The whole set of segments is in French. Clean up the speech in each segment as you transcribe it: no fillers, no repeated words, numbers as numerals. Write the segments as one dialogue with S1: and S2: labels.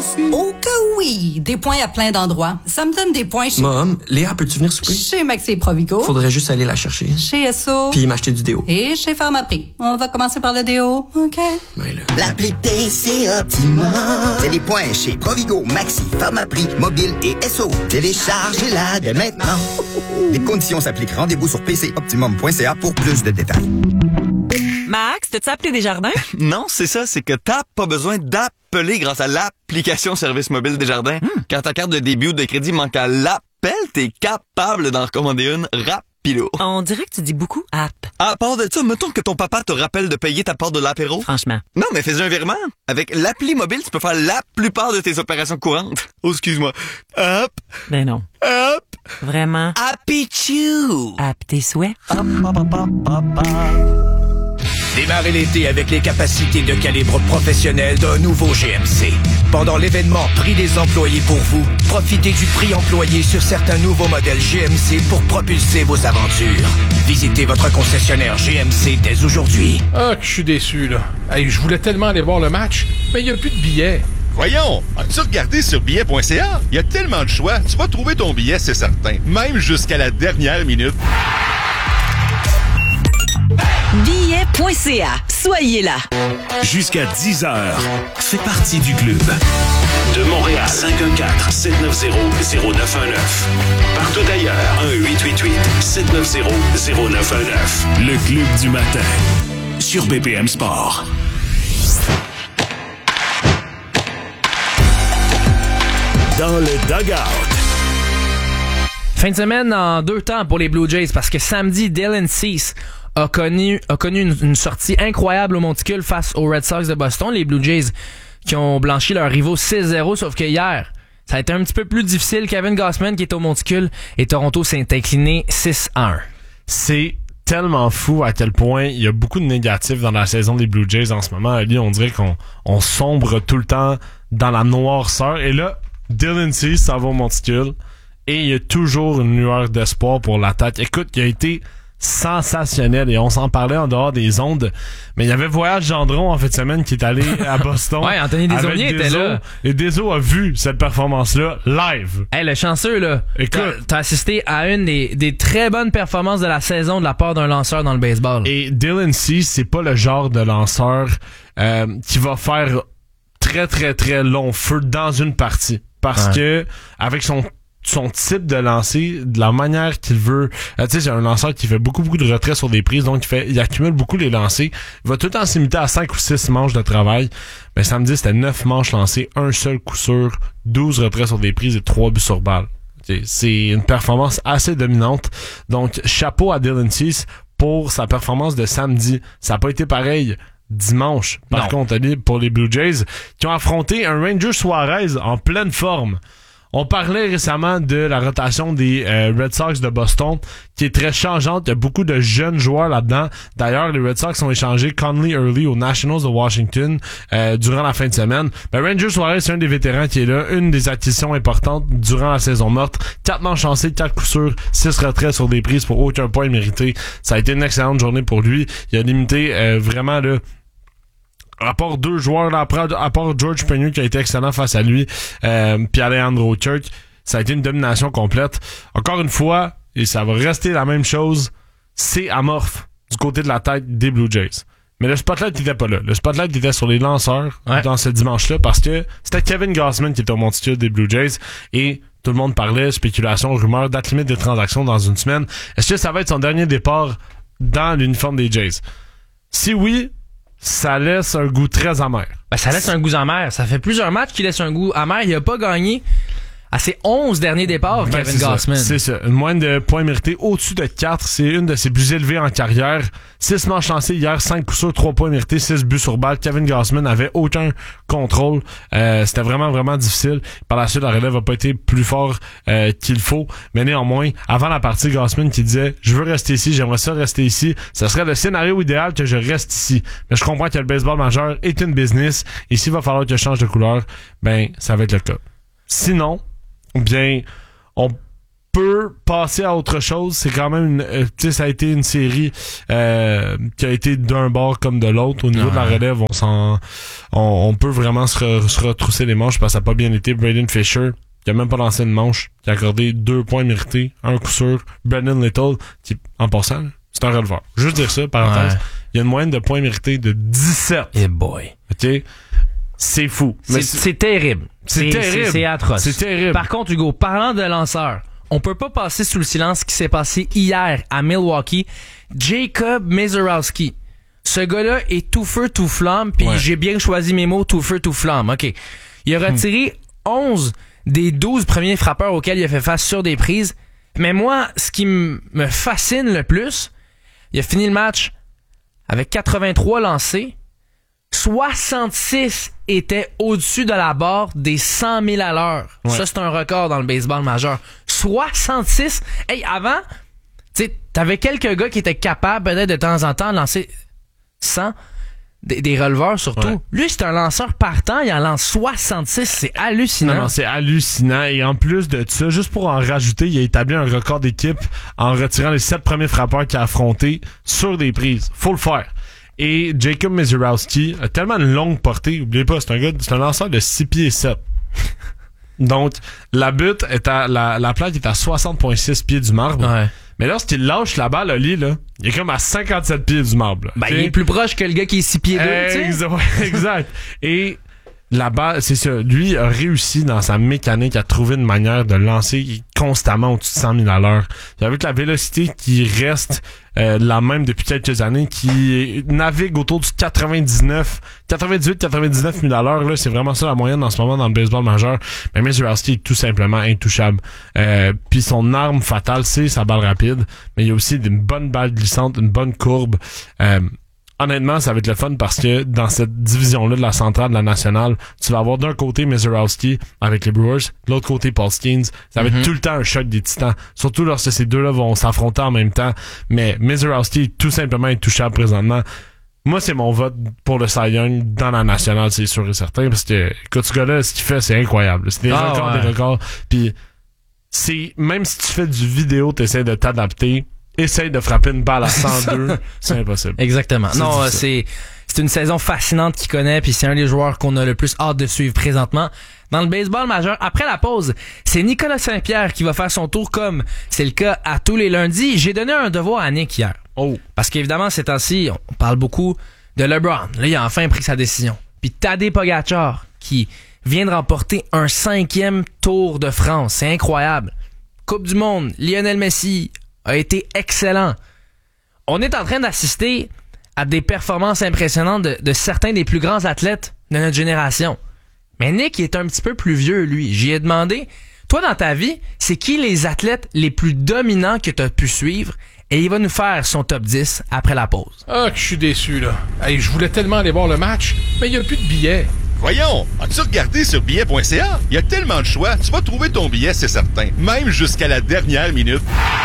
S1: dessus?
S2: Oh que oui! Des points à plein d'endroits. Ça me donne des points chez...
S1: Mom, Léa, peux-tu venir souper?
S2: Chez Maxi Provigo.
S1: Faudrait juste aller la chercher.
S2: Chez Esso.
S1: Puis m'acheter du déo.
S2: Et chez Pharmaprix. On va commencer par le déo, OK?
S1: Ben là.
S3: L'appli PC Optimum. C'est des points chez Provigo, Maxi, Pharmaprix, Mobile et SO. Téléchargez-la dès maintenant. Les conditions s'appliquent. Rendez-vous sur pcoptimum.ca pour plus de détails.
S4: Max, t'as-tu appelé Desjardins?
S5: Non, c'est ça, c'est que t'as pas besoin d'appeler grâce à l'application Service Mobile Desjardins. Quand ta carte de débit ou de crédit manque à l'appel, t'es capable d'en recommander une rapido.
S4: On dirait que tu dis beaucoup app.
S5: À part de ça, mettons que ton papa te rappelle de payer ta part de l'apéro.
S4: Franchement.
S5: Non, mais fais un virement. Avec l'appli mobile, tu peux faire la plupart de tes opérations courantes. Oh, excuse-moi. Hop.
S4: Ben non.
S5: Hop.
S4: Vraiment.
S5: Happy-choo.
S4: App tes souhaits.
S6: Démarrez l'été avec les capacités de calibre professionnel d'un nouveau GMC. Pendant l'événement Prix des employés pour vous, profitez du prix employé sur certains nouveaux modèles GMC pour propulser vos aventures. Visitez votre concessionnaire GMC dès aujourd'hui.
S7: Ah, que je suis déçu, là. Hey, je voulais tellement aller voir le match, mais il n'y a plus de billets.
S8: Voyons, as-tu regardé sur billet.ca? Il y a tellement de choix, tu vas trouver ton billet, c'est certain. Même jusqu'à la dernière minute.
S4: Billet.ca. Soyez là.
S9: Jusqu'à 10h, fais partie du club. De Montréal, 514-790-0919. Partout ailleurs, 1-888-790-0919. Le club du matin, sur BPM Sport. Dans le dugout.
S10: Fin de semaine en 2 temps pour les Blue Jays parce que samedi, Dylan Cease a connu une sortie incroyable au Monticule face aux Red Sox de Boston. Les Blue Jays qui ont blanchi leurs rivaux 6-0, sauf que hier, ça a été un petit peu plus difficile. Kevin Gausman qui est au Monticule et Toronto s'est incliné 6-1.
S11: C'est tellement fou à quel point il y a beaucoup de négatifs dans la saison des Blue Jays en ce moment. Ali, on dirait qu'on sombre tout le temps dans la noirceur. Et là, Dylan Cease s'en va au Monticule et il y a toujours une lueur d'espoir pour l'attaque. Écoute, il a été sensationnel et on s'en parlait en dehors des ondes, mais il y avait Voyage Gendron en fin de semaine qui est allé à Boston.
S10: Ouais, Anthony Desaulniers était là.
S11: Et Deso a vu cette performance-là live.
S10: Hey, le chanceux, là. Écoute, t'as assisté à une des très bonnes performances de la saison de la part d'un lanceur dans le baseball.
S11: Et Dylan Cease, c'est pas le genre de lanceur qui va faire très, très, très long feu dans une partie. Parce que, avec son type de lancer, de la manière qu'il veut, tu sais, c'est un lanceur qui fait beaucoup de retraits sur des prises, donc il accumule beaucoup les lancers. Il va tout le temps s'imiter à 5 ou 6 manches de travail. Mais samedi, c'était 9 manches lancées, un seul coup sûr, 12 retraits sur des prises et 3 buts sur balle. C'est une performance assez dominante. Donc, chapeau à Dylan Cease pour sa performance de samedi. Ça n'a pas été pareil dimanche. Par contre, pour les Blue Jays, qui ont affronté un Ranger Suarez en pleine forme. On parlait récemment de la rotation des Red Sox de Boston, qui est très changeante. Il y a beaucoup de jeunes joueurs là-dedans. D'ailleurs, les Red Sox ont échangé Conley Early aux Nationals de Washington durant la fin de semaine. Ben, Ranger Suarez, c'est un des vétérans qui est là. Une des acquisitions importantes durant la saison morte. 4 manches lancées, 4 coups sûrs, 6 retraits sur des prises pour aucun point mérité. Ça a été une excellente journée pour lui. Il a limité vraiment là. À part 2 joueurs, là, à part George Pena qui a été excellent face à lui, puis Alejandro Kirk, ça a été une domination complète. Encore une fois, et ça va rester la même chose, c'est amorphe du côté de la tête des Blue Jays. Mais le spotlight n'était pas là. Le spotlight était sur les lanceurs dans ce dimanche-là parce que c'était Kevin Gausman qui était au monticule des Blue Jays et tout le monde parlait, spéculation, rumeurs, date limite des transactions dans une semaine. Est-ce que ça va être son dernier départ dans l'uniforme des Jays? Si oui, ça laisse un goût très amer.
S10: Ben, ça laisse un goût amer. Ça fait plusieurs matchs qu'il laisse un goût amer. Il a pas gagné à ses 11 derniers départs, Kevin Gausman.
S11: C'est ça. Une moyenne de points mérités au-dessus de 4. C'est une de ses plus élevées en carrière. 6 manches lancées hier, 5 coups sûrs, 3 points mérités, 6 buts sur balle. Kevin Gausman avait aucun contrôle. C'était vraiment, vraiment difficile. Par la suite, la relève n'a pas été plus fort qu'il faut. Mais néanmoins, avant la partie, Gausman qui disait « Je veux rester ici, j'aimerais ça rester ici. Ça serait le scénario idéal que je reste ici. Mais je comprends que le baseball majeur est une business. Et s'il va falloir que je change de couleur, ben ça va être le cas. Sinon, bien, on peut passer à autre chose. C'est quand même tu sais, ça a été une série qui a été d'un bord comme de l'autre. Au niveau de la relève, on peut vraiment se retrousser les manches parce que ça n'a pas bien été. Braden Fisher, qui a même pas lancé une manche, qui a accordé 2 points mérités, un coup sûr. Brandon Little, qui, en passant, c'est un releveur. Juste dire ça, parenthèse. Il y a une moyenne de points mérités de 17.
S10: Eh boy.
S11: OK? C'est fou.
S10: C'est terrible. C'est terrible. C'est atroce.
S11: C'est terrible.
S10: Par contre, Hugo, parlant de lanceurs, on peut pas passer sous le silence ce qui s'est passé hier à Milwaukee. Jacob Mezorowski. Ce gars-là est tout feu, tout flamme, puis j'ai bien choisi mes mots, tout feu, tout flamme. OK. Il a retiré 11 des 12 premiers frappeurs auxquels il a fait face sur des prises. Mais moi, ce qui me fascine le plus, il a fini le match avec 83 lancés. 66 étaient au-dessus de la barre des 100 000 à l'heure. Ouais. Ça, c'est un record dans le baseball majeur. 66! Hey, avant, tu sais, t'avais quelques gars qui étaient capables peut-être de temps en temps de lancer 100, des releveurs surtout. Ouais. Lui, c'est un lanceur partant, il en lance 66, c'est hallucinant.
S11: Non, c'est hallucinant. Et en plus de ça, juste pour en rajouter, il a établi un record d'équipe en retirant les 7 premiers frappeurs qu'il a affrontés sur des prises. Faut le faire. Et Jacob Mezorowski a tellement une longue portée. Oubliez pas, c'est un lanceur de 6 pieds 7. Donc, la butte est la plaque est à 60,6 pieds du marbre. Ouais. Mais lorsqu'il lâche la balle, Oli, là, il est comme à 57 pieds du marbre. Là,
S10: ben, il est plus proche que le gars qui est 6 pieds 2, tu sais.
S11: Exact. Et la balle, c'est ça. Lui a réussi dans sa mécanique à trouver une manière de lancer constamment au-dessus de 100 000 à l'heure. Et avec la vélocité qui reste la même depuis quelques années, qui navigue autour du 98-99 000 à l'heure, là, c'est vraiment ça la moyenne en ce moment dans le baseball majeur. Mais Mezorowski est tout simplement intouchable. Puis son arme fatale, c'est sa balle rapide, mais il y a aussi une bonne balle glissante, une bonne courbe. Honnêtement, ça va être le fun parce que dans cette division-là de la centrale, de la nationale, tu vas avoir d'un côté Mezorowski avec les Brewers, de l'autre côté Paul Skeens. Ça va être tout le temps un choc des titans. Surtout lorsque ces deux-là vont s'affronter en même temps. Mais Mezorowski est tout simplement intouchable présentement. Moi, c'est mon vote pour le Cy Young dans la nationale, c'est sûr et certain. Parce que, écoute, ce gars-là, ce qu'il fait, c'est incroyable. C'est des records. Puis, c'est, même si tu fais du vidéo, t'essaies de t'adapter. Essaye de frapper une balle à 102, c'est impossible.
S10: Exactement. Non, c'est une saison fascinante qu'il connaît, puis c'est un des joueurs qu'on a le plus hâte de suivre présentement. Dans le baseball majeur, après la pause, c'est Nicolas Saint-Pierre qui va faire son tour comme c'est le cas à tous les lundis. J'ai donné un devoir à Nick hier. Parce qu'évidemment, ces temps-ci, on parle beaucoup de LeBron. Là, il a enfin pris sa décision. Puis Tadej Pogačar, qui vient de remporter un 5e Tour de France. C'est incroyable. Coupe du Monde, Lionel Messi a été excellent. On est en train d'assister à des performances impressionnantes de certains des plus grands athlètes de notre génération. Mais Nick est un petit peu plus vieux, lui. J'y ai demandé, toi, dans ta vie, c'est qui les athlètes les plus dominants que tu as pu suivre? Et il va nous faire son top 10 après la pause.
S7: Ah, que je suis déçu, là. Hey, je voulais tellement aller voir le match, mais il n'y a plus de billets.
S8: Voyons, as-tu regardé sur billet.ca? Il y a tellement de choix, tu vas trouver ton billet, c'est certain. Même jusqu'à la dernière minute.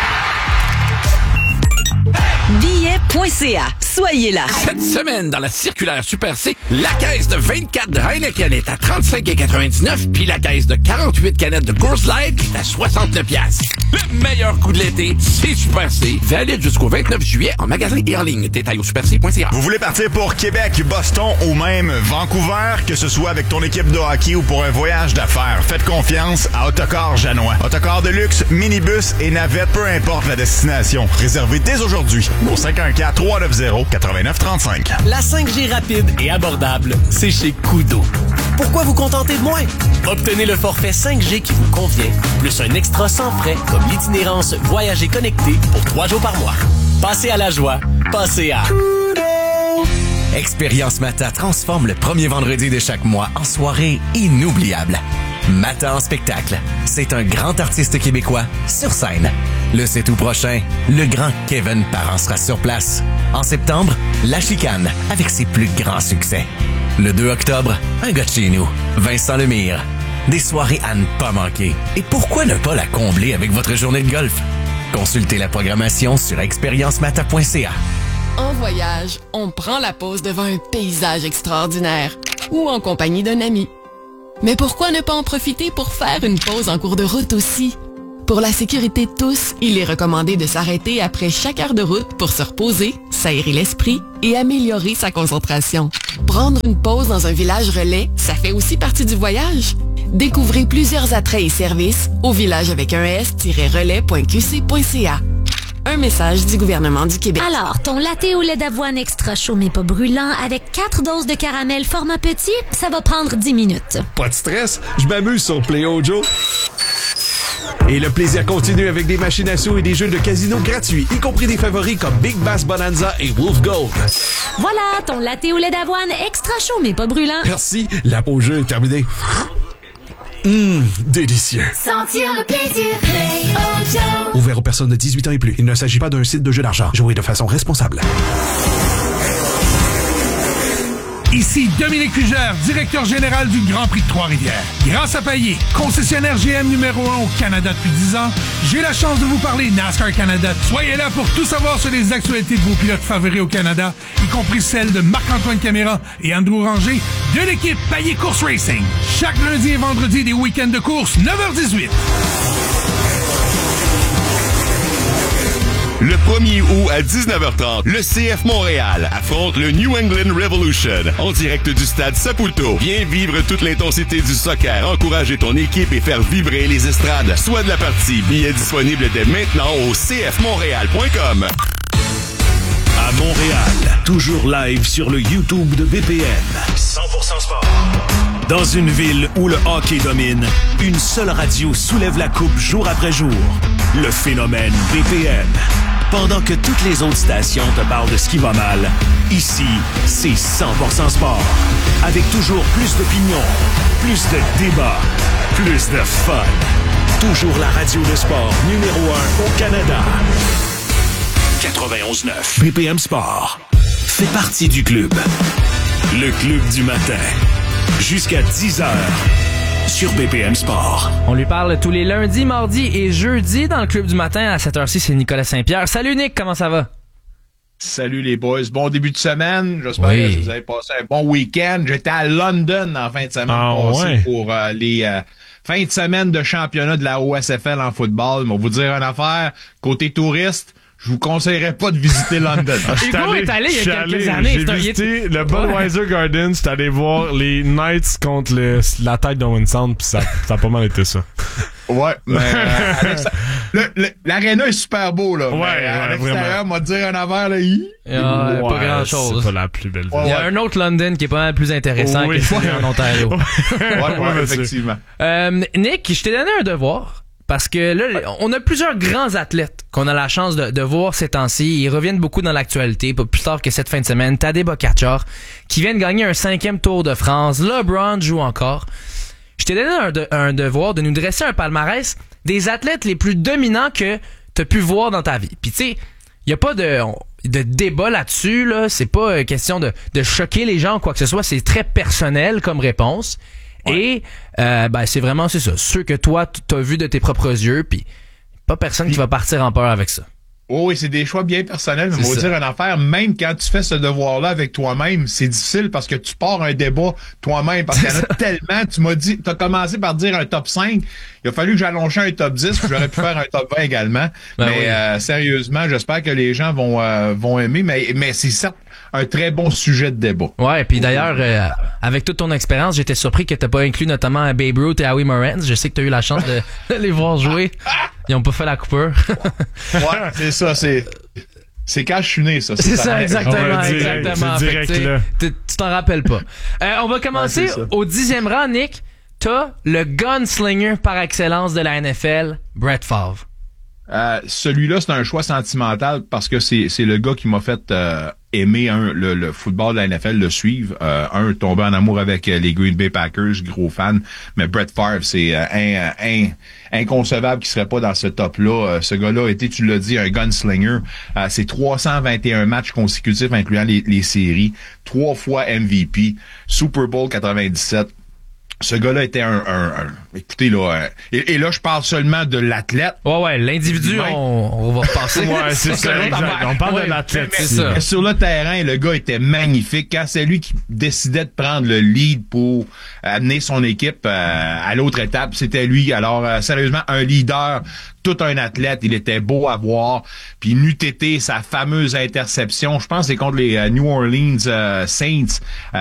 S4: Billet.ca. Soyez là.
S12: Cette semaine, dans la circulaire Super C, la caisse de 24 de Heineken est à 35,99 puis la caisse de 48 canettes de Coors Light est à 69 $. Le meilleur coup de l'été, c'est Super C. Valide jusqu'au 29 juillet en magasin et en ligne. Détail au superc.ca.
S13: Vous voulez partir pour Québec, Boston ou même Vancouver, que ce soit avec ton équipe de hockey ou pour un voyage d'affaires, faites confiance à Autocar Janois. Autocar de luxe, minibus et navette, peu importe la destination. Réservez dès aujourd'hui au 514-390-8935.
S14: La 5G rapide et abordable, c'est chez Koodo. Pourquoi vous contenter de moins? Obtenez le forfait 5G qui vous convient, plus un extra sans frais comme l'itinérance Voyager connecté pour 3 jours par mois. Passez à la joie, passez à Koodo.
S15: Expérience Mata transforme le premier vendredi de chaque mois en soirée inoubliable. Mata en spectacle, c'est un grand artiste québécois sur scène. Le 7 août prochain, le grand Kevin Parent sera sur place. En septembre, La Chicane avec ses plus grands succès. Le 2 octobre, un gars de chez nous, Vincent Lemire. Des soirées à ne pas manquer. Et pourquoi ne pas la combler avec votre journée de golf? Consultez la programmation sur expériencemata.ca.
S16: En voyage, on prend la pause devant un paysage extraordinaire ou en compagnie d'un ami. Mais pourquoi ne pas en profiter pour faire une pause en cours de route aussi? Pour la sécurité de tous, il est recommandé de s'arrêter après chaque heure de route pour se reposer, s'aérer l'esprit et améliorer sa concentration. Prendre une pause dans un village relais, ça fait aussi partie du voyage. Découvrez plusieurs attraits et services au village avec un s-relais.qc.ca. Un message du gouvernement du Québec.
S17: Alors, ton latte au lait d'avoine extra chaud mais pas brûlant avec 4 doses de caramel format petit, ça va prendre 10 minutes.
S18: Pas de stress, je m'amuse sur Play Ojo. Et le plaisir continue avec des machines à sous et des jeux de casino gratuits, y compris des favoris comme Big Bass Bonanza et Wolf Gold.
S17: Voilà, ton latte au lait d'avoine extra chaud mais pas brûlant.
S18: Merci, la pause jeu est terminée. Délicieux.
S17: Sentir le plaisir, Play Ojo.
S18: Ouvert aux personnes de 18 ans et plus. Il ne s'agit pas d'un site de jeu d'argent. Jouez de façon responsable.
S19: Ici Dominique Fugère, directeur général du Grand Prix de Trois-Rivières. Grâce à Payet, concessionnaire GM numéro 1 au Canada depuis 10 ans, j'ai la chance de vous parler NASCAR Canada. Soyez là pour tout savoir sur les actualités de vos pilotes favoris au Canada, y compris celles de Marc-Antoine Caméra et Andrew Ranger de l'équipe Payet Course Racing. Chaque lundi et vendredi des week-ends de course, 9h18.
S8: Le 1er août à 19h30, le CF Montréal affronte le New England Revolution en direct du stade Saputo. Viens vivre toute l'intensité du soccer, encourager ton équipe et faire vibrer les estrades. Soit de la partie, billets disponibles dès maintenant au cfmontréal.com.
S9: À Montréal, toujours live sur le YouTube de BPM. 100% sport. Dans une ville où le hockey domine, une seule radio soulève la coupe jour après jour. Le phénomène BPM. Pendant que toutes les autres stations te parlent de ce qui va mal, ici, c'est 100% sport. Avec toujours plus d'opinions, plus de débats, plus de fun. Toujours la radio de sport numéro 1 au Canada. 91.9 BPM Sport fait partie du club. Le club du matin. Jusqu'à 10h sur BPM Sport.
S10: On lui parle tous les lundis, mardis et jeudis dans le club du matin. À cette heure-ci, c'est Nicolas Saint-Pierre. Salut Nick, comment ça va?
S20: Salut les boys, bon début de semaine. J'espère que vous avez passé un bon week-end. J'étais à London en fin de semaine pour les fins de semaine de championnat de la OSFL en football. Mais on va vous dire une affaire, côté touriste, je vous conseillerais pas de visiter London.
S10: Hugo est allé il y a quelques années.
S11: J'ai visité le Budweiser Gardens, j'étais allé voir les Knights contre la tête d'Owen Sound, pis ça a pas mal été ça.
S20: Ouais, mais l'aréna est super beau, là. Ouais, à l'extérieur, moi, te dire un affaire, là,
S10: pas grand-chose.
S11: C'est pas la plus belle ville.
S10: Il y a un autre London qui est pas mal plus intéressant que celui en Ontario.
S20: ouais, effectivement.
S10: Nick, je t'ai donné un devoir. Parce que là, on a plusieurs grands athlètes qu'on a la chance de voir ces temps-ci. Ils reviennent beaucoup dans l'actualité. Pas plus tard que cette fin de semaine, Tadej Pogačar, qui vient de gagner un 5e Tour de France. LeBron joue encore. Je t'ai donné un devoir de nous dresser un palmarès des athlètes les plus dominants que t'as pu voir dans ta vie. Puis tu sais, il y a pas de débat là-dessus. Là. C'est pas question de choquer les gens ou quoi que ce soit. C'est très personnel comme réponse. Ouais. Et c'est vraiment c'est ça, ceux que toi t'as vu de tes propres yeux, puis pas personne qui va partir en peur avec ça.
S20: Oh oui, c'est des choix bien personnels, mais on va dire une affaire, même quand tu fais ce devoir-là avec toi-même, c'est difficile parce que tu pars un débat toi-même, parce qu'il y en a tellement, t'as commencé par dire un top 5, il a fallu que j'allonge un top 10, puis j'aurais pu faire un top 20 également, sérieusement, j'espère que les gens vont aimer, mais c'est certes un très bon sujet de débat.
S10: Ouais, puis d'ailleurs, avec toute ton expérience, j'étais surpris que t'as pas inclus notamment Babe Ruth et Howie Morans. Je sais que t'as eu la chance de les voir jouer. Ils ont pas fait la coupure.
S20: Ouais, c'est ça, c'est quand je suis né, ça.
S10: C'est ça, exactement.
S11: C'est direct, là.
S10: Tu t'en rappelles pas. On va commencer au 10e rang, Nick. T'as le gunslinger par excellence de la NFL, Brett Favre.
S20: Celui-là, c'est un choix sentimental parce que c'est le gars qui m'a fait aimer le football de la NFL, le suivre. Tomber en amour avec les Green Bay Packers, gros fan. Mais Brett Favre, c'est inconcevable qu'il serait pas dans ce top-là. Ce gars-là a été, tu l'as dit, un gunslinger. C'est 321 matchs consécutifs, incluant les séries. 3 fois MVP. Super Bowl 97. Ce gars-là était écoutez, là, et là, je parle seulement de l'athlète.
S10: Ouais, l'individu, on va repasser.
S11: Ouais, c'est ça, exact. On parle de l'athlète.
S20: C'est ça. Sur le terrain, le gars était magnifique. Quand c'est lui qui décidait de prendre le lead pour amener son équipe à l'autre étape, c'était lui. Alors, sérieusement, un leader, tout un athlète, il était beau à voir. Puis n'eût été sa fameuse interception, je pense que c'est contre les New Orleans Saints,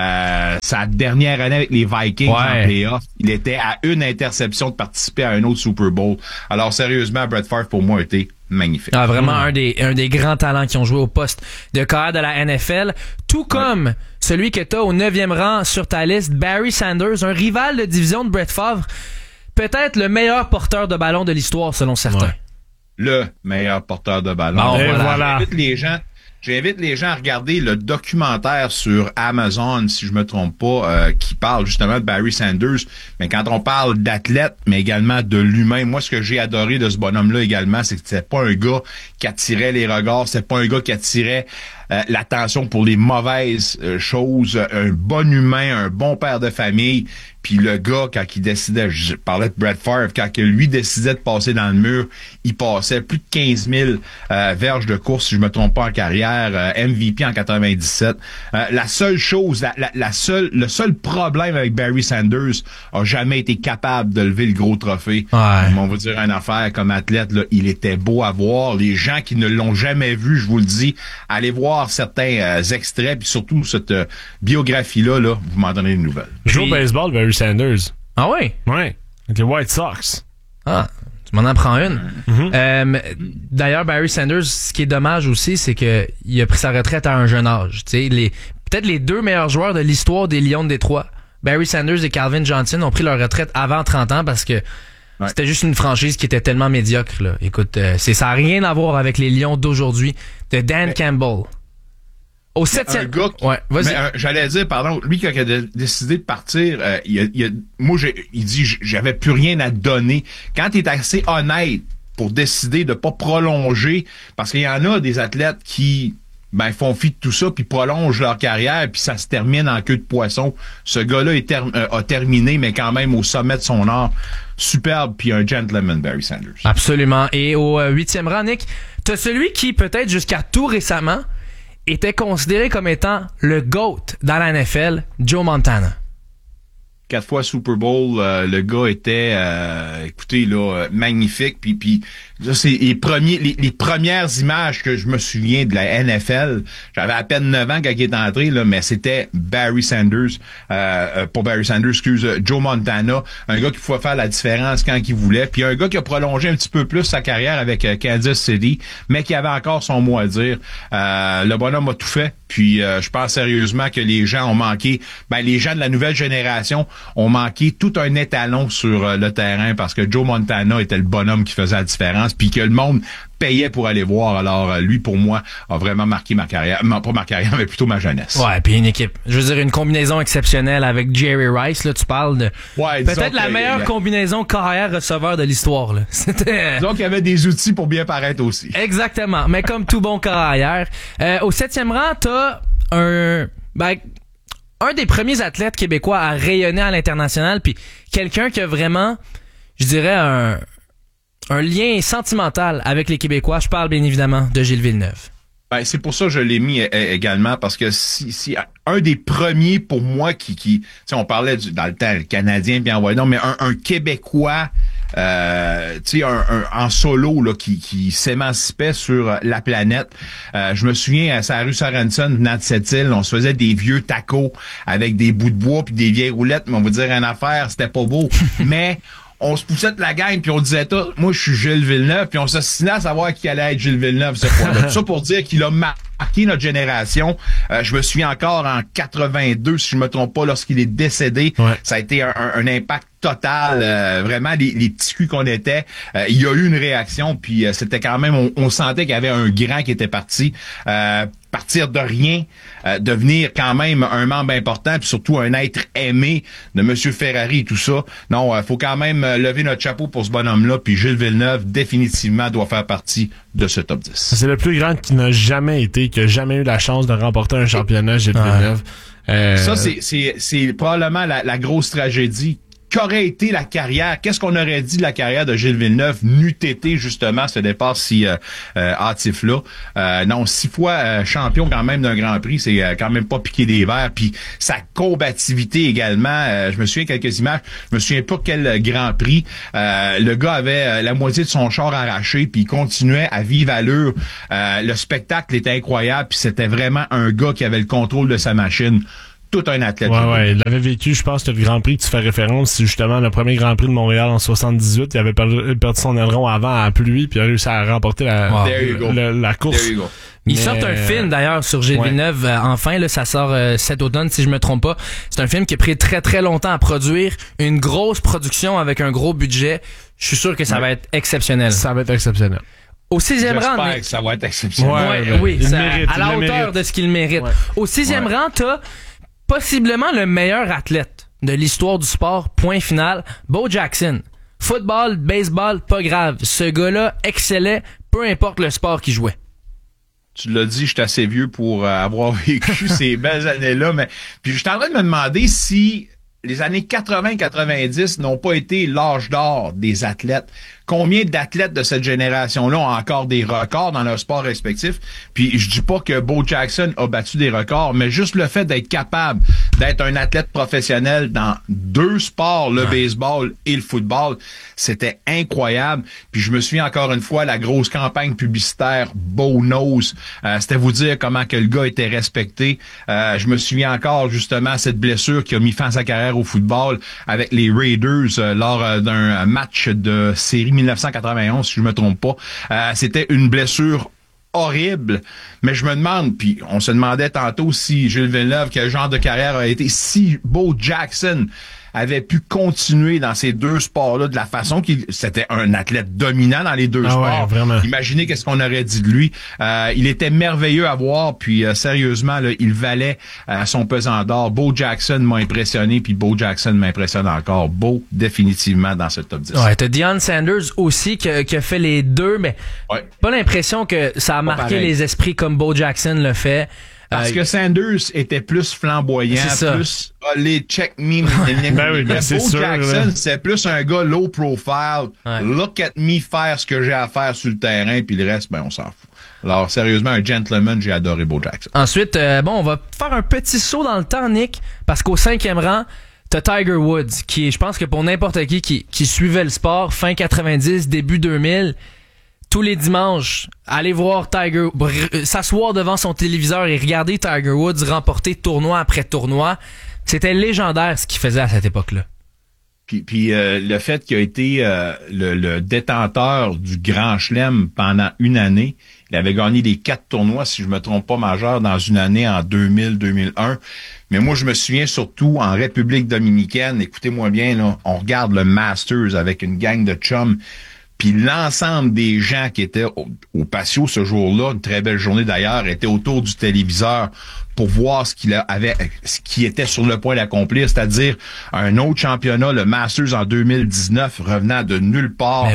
S20: sa dernière année avec les Vikings en playoff. Il était à une interception de participer à un autre Super Bowl. Alors sérieusement, Brett Favre pour moi était magnifique.
S10: Ah, vraiment un des grands talents qui ont joué au poste de carrière de la NFL, tout comme celui que t'as au 9e rang sur ta liste, Barry Sanders, un rival de division de Brett Favre. Peut-être le meilleur porteur de ballon de l'histoire, selon certains.
S20: Ouais. Le meilleur porteur de ballon.
S10: Bon, voilà.
S20: J'invite les gens à regarder le documentaire sur Amazon, si je me trompe pas, qui parle justement de Barry Sanders. Mais quand on parle d'athlète, mais également de l'humain, moi, ce que j'ai adoré de ce bonhomme-là également, c'est que c'était pas un gars qui attirait les regards, c'était pas un gars qui attirait l'attention pour les mauvaises choses, un bon humain, un bon père de famille. Puis le gars, quand il décidait, je parlais de Brett Favre, quand lui décidait de passer dans le mur, il passait plus de 15 000 verges de course, si je me trompe pas, en carrière, MVP en 97. La seule chose, le seul problème avec Barry Sanders a jamais été capable de lever le gros trophée. Ouais. On va dire une affaire comme athlète, là, il était beau à voir. Les gens qui ne l'ont jamais vu, je vous le dis, allez voir certains extraits, puis surtout cette biographie-là, là, vous m'en donnez des nouvelles.
S11: Joue au baseball, Barry Sanders.
S10: Ah oui?
S11: Oui. Avec les White Sox.
S10: Ah, tu m'en apprends une. D'ailleurs, Barry Sanders, ce qui est dommage aussi, c'est que il a pris sa retraite à un jeune âge. Tu sais, peut-être les deux meilleurs joueurs de l'histoire des Lions de Détroit, Barry Sanders et Calvin Johnson, ont pris leur retraite avant 30 ans parce que c'était juste une franchise qui était tellement médiocre, là. Écoute, ça n'a rien à voir avec les Lions d'aujourd'hui de Dan Campbell. Au 7e...
S20: Ouais, vas-y. J'allais dire, pardon, lui qui a décidé de partir, il dit j'avais plus rien à donner. Quand il est assez honnête pour décider de pas prolonger, parce qu'il y en a des athlètes qui font fi de tout ça, puis prolongent leur carrière, puis ça se termine en queue de poisson. Ce gars-là a terminé, mais quand même au sommet de son art. Superbe, puis un gentleman, Barry Sanders.
S10: Absolument. Et au 8e rang, Nick, t'as celui qui, peut-être jusqu'à tout récemment, était considéré comme étant le GOAT dans la NFL, Joe Montana.
S20: 4 fois Super Bowl, le gars était, écoutez, là, magnifique. Puis là, c'est les premières images que je me souviens de la NFL. J'avais à peine 9 ans quand il est entré, là, mais c'était Barry Sanders, Joe Montana, un gars qui pouvait faire la différence quand il voulait. Puis un gars qui a prolongé un petit peu plus sa carrière avec Kansas City, mais qui avait encore son mot à dire. Le bonhomme a tout fait. Puis je pense sérieusement que les gens ont manqué, les gens de la nouvelle génération ont manqué tout un étalon sur le terrain parce que Joe Montana était le bonhomme qui faisait la différence puis que le monde payait pour aller voir. Alors lui, pour moi, a vraiment marqué ma carrière. Non, pas ma carrière, mais plutôt ma jeunesse.
S10: Ouais, puis une équipe. Je veux dire, une combinaison exceptionnelle avec Jerry Rice. Là, tu parles de peut-être la meilleure combinaison carrière-receveur de l'histoire. Là.
S20: Disons qu'il y avait des outils pour bien paraître aussi.
S10: Exactement. Mais comme tout bon carrière. Au 7e rang, t'as un des premiers athlètes québécois à rayonner à l'international, puis quelqu'un qui a vraiment, je dirais, un lien sentimental avec les Québécois. Je parle bien évidemment de Gilles Villeneuve.
S20: C'est pour ça que je l'ai mis également, parce que si un des premiers pour moi qui on parlait dans le temps le Canadien bien mais un Québécois en solo là qui s'émancipait sur la planète. Je me souviens à sa rue Sorensen venant de cette île, on se faisait des vieux tacos avec des bouts de bois puis des vieilles roulettes, mais on va dire une affaire, c'était pas beau. Mais on se poussait de la gang, puis on disait tout, moi je suis Gilles Villeneuve, puis on s'assinait à savoir qui allait être Gilles Villeneuve ce fois-là. Tout ça pour dire qu'il a marqué notre génération. Je me souviens encore en 82, si je me trompe pas, lorsqu'il est décédé. Ça a été un impact total. Vraiment, les petits culs qu'on était, il y a eu une réaction, puis c'était quand même, on sentait qu'il y avait un grand qui était parti. Partir de rien, devenir quand même un membre important, puis surtout un être aimé de M. Ferrari et tout ça. Non, faut quand même lever notre chapeau pour ce bonhomme-là, puis Gilles Villeneuve, définitivement, doit faire partie de ce top 10.
S11: C'est le plus grand qui n'a jamais été, qui n'a jamais eu la chance de remporter un championnat, Gilles Villeneuve.
S20: Ça, c'est probablement la grosse tragédie qu'aurait été la carrière, qu'est-ce qu'on aurait dit de la carrière de Gilles Villeneuve, n'eût été justement ce départ si hâtif-là. Non, 6 fois champion quand même d'un Grand Prix, c'est quand même pas piqué des verres. Puis sa combativité également, je me souviens quelques images, je me souviens pas quel Grand Prix. Le gars avait la moitié de son char arraché, puis il continuait à vive allure. Le spectacle était incroyable, puis c'était vraiment un gars qui avait le contrôle de sa machine. Tout un athlète.
S11: Ouais, il avait vécu, je pense, le Grand Prix que tu fais référence, c'est justement le premier Grand Prix de Montréal en 78. Il avait perdu son aileron avant à la pluie, puis il a réussi à remporter la course.
S10: Ils sortent un film d'ailleurs sur Gilles Villeneuve, enfin, là, ça sort cet automne si je me trompe pas. C'est un film qui a pris très très longtemps à produire, une grosse production avec un gros budget. Je suis sûr que ça va être exceptionnel.
S11: Ça va être exceptionnel.
S10: Au 6e rang.
S20: J'espère que ça va être exceptionnel.
S10: Oui, à la hauteur de ce qu'il mérite. Au 6e rang, t'as possiblement le meilleur athlète de l'histoire du sport, point final, Bo Jackson. Football, baseball, pas grave. Ce gars-là excellait, peu importe le sport qu'il jouait.
S20: Tu l'as dit, je suis assez vieux pour avoir vécu ces belles années-là, mais puis je suis en train de me demander si les années 80-90 n'ont pas été l'âge d'or des athlètes. Combien d'athlètes de cette génération-là ont encore des records dans leur sport respectif? Puis je dis pas que Bo Jackson a battu des records, mais juste le fait d'être capable d'être un athlète professionnel dans 2 sports, le baseball et le football, c'était incroyable. Puis je me souviens encore une fois, la grosse campagne publicitaire Bo Knows, c'était vous dire comment que le gars était respecté. Je me souviens encore justement cette blessure qui a mis fin à sa carrière au football avec les Raiders lors d'un match de série 1991, si je me trompe pas. C'était une blessure horrible, mais je me demande, puis on se demandait tantôt si Gilles Villeneuve, quel genre de carrière a été, si Bo Jackson avait pu continuer dans ces 2 sports-là de la façon qu'il... C'était un athlète dominant dans les 2 sports.
S11: Ouais, vraiment.
S20: Imaginez qu'est-ce qu'on aurait dit de lui. Il était merveilleux à voir, puis sérieusement, là, il valait son pesant d'or. Bo Jackson m'a impressionné, puis Bo Jackson m'impressionne encore. Bo, définitivement, dans ce top 10.
S10: Ouais, t'as Deion Sanders aussi qui a fait les 2, mais pas l'impression que ça a marqué les esprits comme Bo Jackson le fait.
S20: Parce que Sanders était plus flamboyant, plus allez, check me. Bo Jackson, c'est plus un gars low profile. Look at me faire ce que j'ai à faire sur le terrain, puis le reste, on s'en fout. Alors, sérieusement, un gentleman, j'ai adoré Bo Jackson.
S10: Ensuite, on va faire un petit saut dans le temps, Nick, parce qu'au 5e rang, t'as Tiger Woods, qui est, je pense que pour n'importe qui suivait le sport, fin 90, début 2000, tous les dimanches, aller voir Tiger, s'asseoir devant son téléviseur et regarder Tiger Woods remporter tournoi après tournoi, c'était légendaire ce qu'il faisait à cette époque-là.
S20: Puis le fait qu'il a été le détenteur du Grand Chelem pendant une année, il avait gagné les 4 tournois, si je me trompe pas, majeurs dans une année en 2000-2001. Mais moi, je me souviens surtout en République dominicaine, écoutez-moi bien, là, on regarde le Masters avec une gang de chums. Puis l'ensemble des gens qui étaient au patio ce jour-là, une très belle journée d'ailleurs, étaient autour du téléviseur pour voir ce qui était sur le point d'accomplir, c'est-à-dire un autre championnat, le Masters en 2019, revenant de nulle part.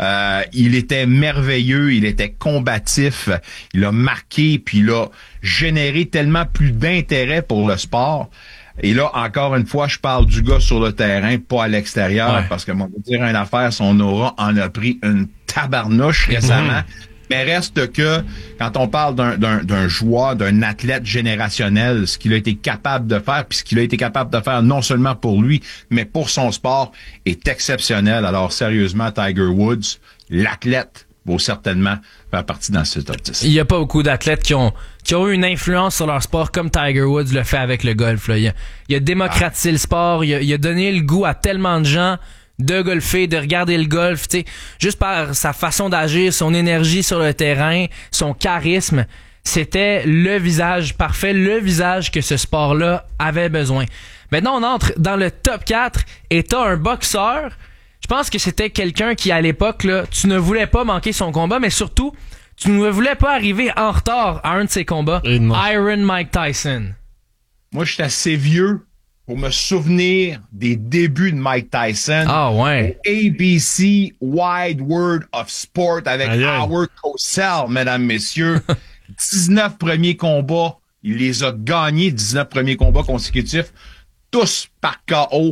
S20: Il était merveilleux, il était combatif, il a marqué, puis il a généré tellement plus d'intérêt pour le sport. Et là, encore une fois, je parle du gars sur le terrain, pas à l'extérieur, parce que, on va dire une affaire, son aura en a pris une tabarnouche récemment. Mais reste que, quand on parle d'un joueur, d'un athlète générationnel, ce qu'il a été capable de faire, puis ce qu'il a été capable de faire non seulement pour lui, mais pour son sport, est exceptionnel. Alors, sérieusement, Tiger Woods, l'athlète, vaut certainement faire partie dans ce top 10.
S10: Il y a pas beaucoup d'athlètes qui ont eu une influence sur leur sport comme Tiger Woods le fait avec le golf. Là. Il a démocratisé le sport, il a donné le goût à tellement de gens de golfer, de regarder le golf, tu sais, juste par sa façon d'agir, son énergie sur le terrain, son charisme. C'était le visage parfait, le visage que ce sport-là avait besoin. Maintenant, on entre dans le top 4 et t'as un boxeur. Je pense que c'était quelqu'un qui, à l'époque, là, tu ne voulais pas manquer son combat, mais surtout, tu ne voulais pas arriver en retard à un de ses combats. Iron Mike Tyson.
S20: Moi, je suis assez vieux pour me souvenir des débuts de Mike Tyson.
S10: Ah ouais.
S20: Au ABC Wide World of Sport avec Howard Cosell, mesdames, messieurs. 19 premiers combats. Il les a gagnés, 19 premiers combats consécutifs. tous par KO.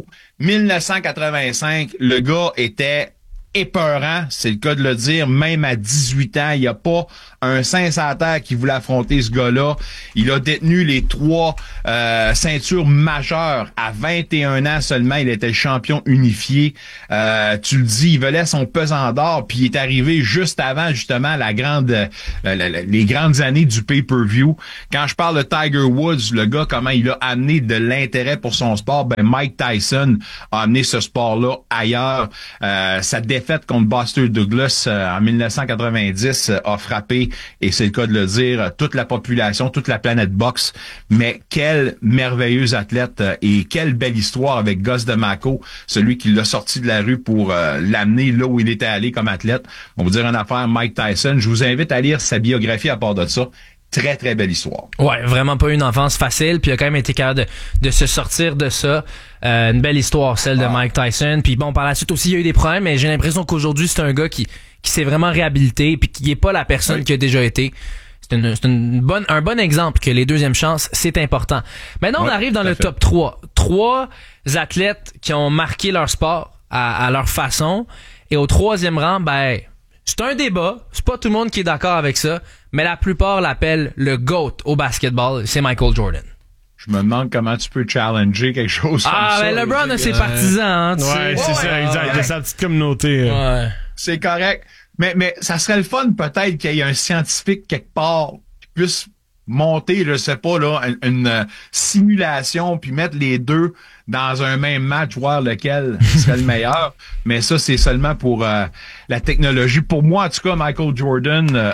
S20: 1985, le gars était épeurant, c'est le cas de le dire, même à 18 ans, il n'y a pas un saint sur la terre qui voulait affronter ce gars-là. Il a détenu les 3 ceintures majeures à 21 ans seulement. Il était le champion unifié. Tu le dis, il volait son pesant d'or, puis il est arrivé juste avant, justement, les grandes années du pay-per-view. Quand je parle de Tiger Woods, le gars, comment il a amené de l'intérêt pour son sport, ben Mike Tyson a amené ce sport-là ailleurs. Sa défaite contre Buster Douglas en 1990 a frappé, et c'est le cas de le dire, toute la population, toute la planète boxe. Mais quel merveilleux athlète et quelle belle histoire avec Gus D'Amaco, celui qui l'a sorti de la rue pour l'amener là où il était allé comme athlète. On va dire une affaire, Mike Tyson. Je vous invite à lire sa biographie à part de ça. Très, très belle histoire.
S10: Ouais, vraiment pas une enfance facile, puis il a quand même été capable de se sortir de ça. Une belle histoire, celle de Mike Tyson. Puis bon, par la suite aussi, il y a eu des problèmes, mais j'ai l'impression qu'aujourd'hui, c'est un gars qui s'est vraiment réhabilité, puis qui est pas la personne qui a déjà été. C'est un bon exemple que les deuxièmes chances, c'est important. Maintenant, on arrive dans le top 3. 3 athlètes qui ont marqué leur sport à leur façon. Et au 3e rang, ben, c'est un débat. C'est pas tout le monde qui est d'accord avec ça, mais la plupart l'appellent le GOAT au basketball. C'est Michael Jordan.
S20: Je me demande comment tu peux challenger quelque chose comme ça.
S10: Ah, ben LeBron a ses partisans, hein, tu sais.
S11: C'est ça, exact. De sa petite communauté.
S10: Ouais.
S20: C'est correct. Mais ça serait le fun peut-être qu'il y ait un scientifique quelque part qui puisse monter, je sais pas, là, une simulation puis mettre les deux dans un même match, voir lequel serait le meilleur. Mais ça, c'est seulement pour la technologie. Pour moi, en tout cas, Michael Jordan,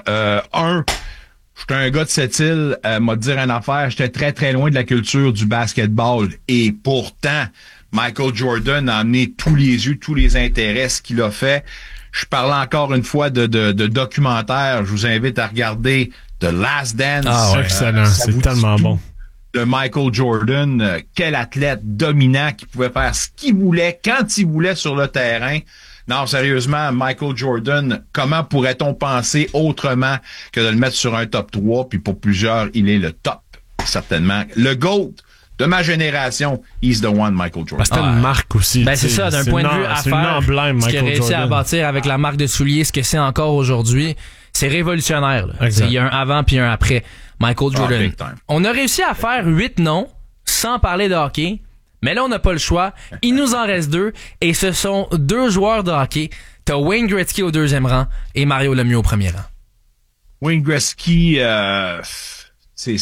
S20: j'étais un gars de cette île, m'a dire une affaire, j'étais très, très loin de la culture du basketball. Et pourtant, Michael Jordan a amené tous les yeux, tous les intérêts, ce qu'il a fait. Je parle encore une fois de documentaire. Je vous invite à regarder The Last Dance.
S11: Ah ouais, excellent. C'est tellement bon.
S20: De Michael Jordan, quel athlète dominant qui pouvait faire ce qu'il voulait, quand il voulait sur le terrain. Non, sérieusement, Michael Jordan, comment pourrait-on penser autrement que de le mettre sur un top 3? Puis pour plusieurs, il est le top, certainement. Le GOAT de ma génération, he's the one, Michael Jordan.
S11: C'était une marque aussi.
S10: Ben c'est ça, d'un point de vue affaire, ce qu'il a réussi à bâtir avec la marque de souliers, ce que c'est encore aujourd'hui, c'est révolutionnaire. Il y a un avant puis un après Michael Jordan. On a réussi à faire 8 noms sans parler de hockey, mais là on n'a pas le choix. Il nous en reste 2 et ce sont 2 joueurs de hockey. T'as Wayne Gretzky au 2e rang et Mario Lemieux au 1er rang.
S20: Wayne Gretzky, c'est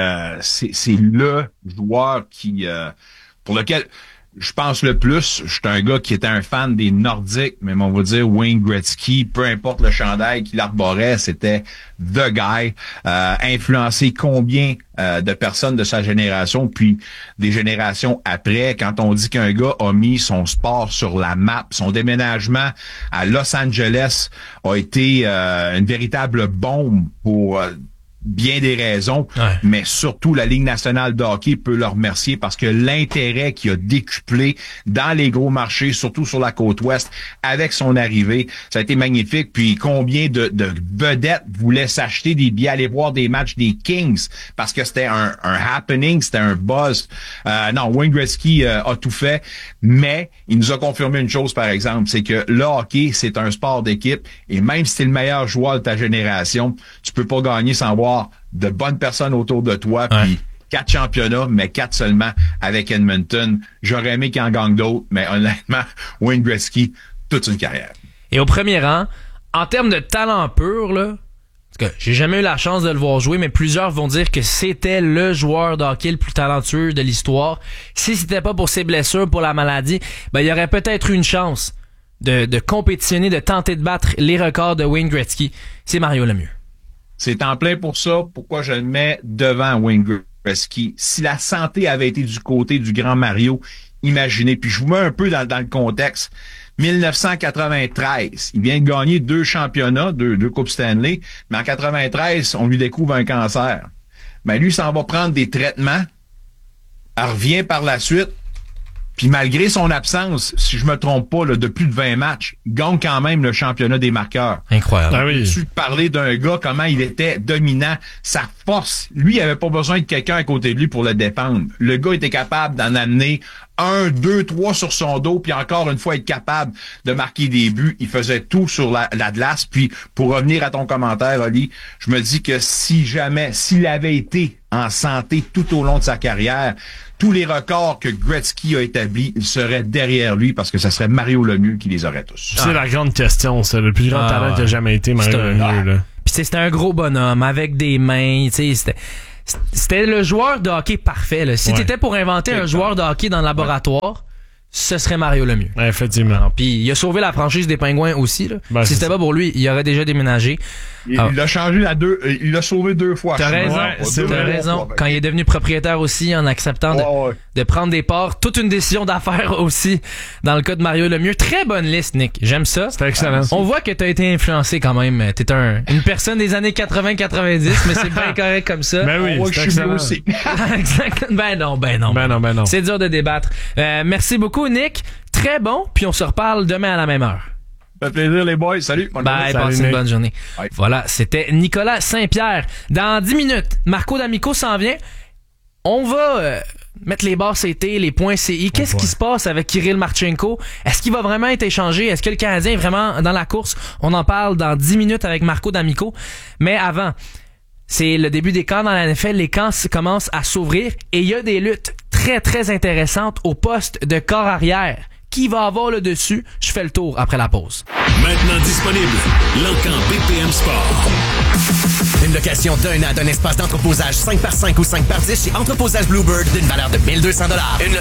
S20: le joueur qui pour lequel je pense le plus. Je suis un gars qui était un fan des Nordiques, mais on va dire Wayne Gretzky, peu importe le chandail qu'il arborait, c'était the guy. Influencé combien de personnes de sa génération, puis des générations après, quand on dit qu'un gars a mis son sport sur la map, son déménagement à Los Angeles a été une véritable bombe pour bien des raisons, mais surtout la Ligue nationale de hockey peut le remercier parce que l'intérêt qui a décuplé dans les gros marchés, surtout sur la côte ouest, avec son arrivée, ça a été magnifique. Puis combien de vedettes voulaient s'acheter des billets, aller voir des matchs des Kings parce que c'était un happening, c'était un buzz. Non, Wayne Gretzky a tout fait, mais il nous a confirmé une chose, par exemple, c'est que le hockey, c'est un sport d'équipe et même si t'es le meilleur joueur de ta génération, tu peux pas gagner sans avoir de bonnes personnes autour de toi, puis 4 championnats, mais 4 seulement avec Edmonton. J'aurais aimé qu'il en gagne d'autres, mais honnêtement, Wayne Gretzky, toute une carrière.
S10: Et au 1er rang, en termes de talent pur, là, parce que j'ai jamais eu la chance de le voir jouer, mais plusieurs vont dire que c'était le joueur de hockey le plus talentueux de l'histoire. Si c'était pas pour ses blessures, pour la maladie, ben il y aurait peut-être eu une chance de compétitionner, de tenter de battre les records de Wayne Gretzky. C'est Mario Lemieux.
S20: C'est en plein pour ça, pourquoi je le mets devant Wayne Gretzky. Si la santé avait été du côté du grand Mario, imaginez, puis je vous mets un peu dans le contexte. 1993, il vient de gagner 2 championnats, 2 Coupes Stanley, mais en 93, on lui découvre un cancer. Ben lui, s'en va prendre des traitements, elle revient par la suite, Puis malgré son absence, si je me trompe pas, là, de plus de 20 matchs, gagne quand même le championnat des marqueurs.
S10: Incroyable.
S11: Ah oui.
S20: Tu parlais d'un gars, comment il était dominant, sa force. Lui, il avait pas besoin de quelqu'un à côté de lui pour le défendre. Le gars était capable d'en amener 1, 2, 3 sur son dos, puis encore une fois être capable de marquer des buts. Il faisait tout sur la glace. Puis pour revenir à ton commentaire, Oli, je me dis que s'il avait été en santé tout au long de sa carrière, tous les records que Gretzky a établis, il serait derrière lui parce que ça serait Mario Lemieux qui les aurait tous.
S11: C'est la grande question, c'est le plus grand talent qui a jamais été Mario Lemieux. Là.
S10: Puis c'était un gros bonhomme avec des mains, tu sais, c'était le joueur de hockey parfait. Là. Si t'étais pour inventer un joueur de hockey dans le laboratoire, ce serait Mario Lemieux.
S11: Ouais, effectivement.
S10: Puis il a sauvé la franchise des Pingouins aussi. Là.
S11: Ben,
S10: si c'était pas pour lui, il aurait déjà déménagé.
S20: Il l'a changé il l'a sauvé 2 fois.
S10: T'as raison. T'as raison. Quand il est devenu propriétaire aussi, en acceptant de prendre des parts, toute une décision d'affaires aussi, dans le cas de Mario Lemieux. Très bonne liste, Nick. J'aime ça.
S11: C'était excellent.
S10: On voit que t'as été influencé quand même. T'es une personne des années 80-90, mais c'est bien correct comme ça.
S11: Ben oui, c'est excellent. Aussi.
S10: Exactement. Ben non. C'est dur de débattre. Merci beaucoup, Nick. Très bon. Puis on se reparle demain à la même heure.
S20: Ça fait plaisir, les boys. Salut.
S10: Bye, passez une bonne journée. Bye. Voilà, c'était Nicolas Saint-Pierre. Dans 10 minutes, Marco D'Amico s'en vient. On va mettre les barres CT, les points CI. Qu'est-ce qui se passe avec Kirill Marchenko? Est-ce qu'il va vraiment être échangé? Est-ce que le Canadien est vraiment dans la course? On en parle dans 10 minutes avec Marco D'Amico. Mais avant, c'est le début des camps dans la NFL. Les camps commencent à s'ouvrir et il y a des luttes très, très intéressantes au poste de corps arrière. Qui va avoir le dessus? Je fais le tour après la pause.
S9: Maintenant disponible, l'Encan BPM Sport.
S15: Une location d'un an d'un espace d'entreposage 5x5 ou 5x10 chez Entreposage Bluebird d'une valeur de 1 200 $. Une